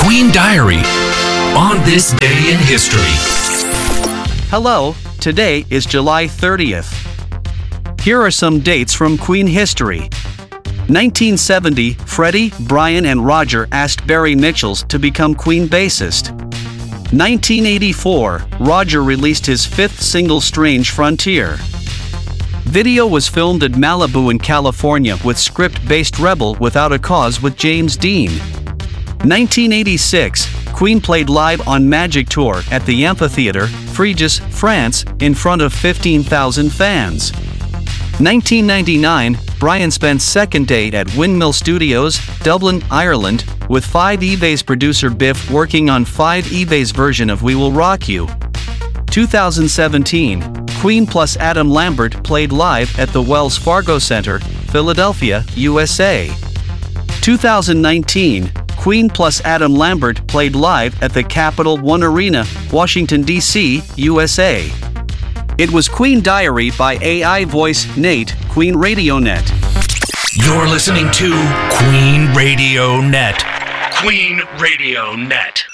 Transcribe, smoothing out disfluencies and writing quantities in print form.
Queen Diary on this day in history. Hello, today is July 30th. Here are some dates from Queen history. 1970, Freddie, Brian, and Roger asked Barry Mitchells to become Queen bassist. 1984, Roger released his fifth single Strange Frontier. Video was filmed at Malibu in California with script-based Rebel Without a Cause with James Dean. 1986, Queen played live on Magic Tour at the Amphitheatre, Fréjus, France, in front of 15,000 fans. 1999, Brian spent second date at Windmill Studios, Dublin, Ireland, with 5eBay's producer Biff working on 5eBay's version of We Will Rock You. 2017, Queen plus Adam Lambert played live at the Wells Fargo Center, Philadelphia, USA. 2019, Queen plus Adam Lambert played live at the Capital One Arena, Washington, D.C., USA. It was Queen Diary by AI voice Nate, Queen Radio Net. You're listening to Queen Radio Net. Queen Radio Net.